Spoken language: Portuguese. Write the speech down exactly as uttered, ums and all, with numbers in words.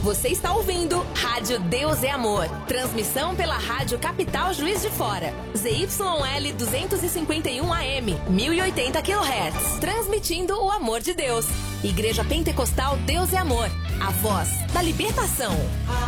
Você está ouvindo Rádio Deus é Amor. Transmissão pela Rádio Capital Juiz de Fora. Z Y L duzentos e cinquenta e um A M, mil e oitenta quilohertz. Transmitindo o amor de Deus. Igreja Pentecostal Deus é Amor. A voz da libertação.